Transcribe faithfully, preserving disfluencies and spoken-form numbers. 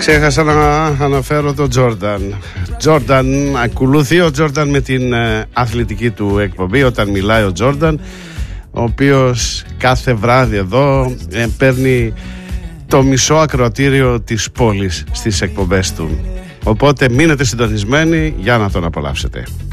Ξέχασα να αναφέρω τον Τζόρνταν. Τζόρνταν, ακολουθεί ο Τζόρνταν με την ε, αθλητική του εκπομπή. Όταν μιλάει ο Τζόρνταν, ο οποίος κάθε βράδυ εδώ ε, παίρνει το μισό ακροατήριο της πόλης στις εκπομπές του. Οπότε μείνετε συντονισμένοι για να τον απολαύσετε.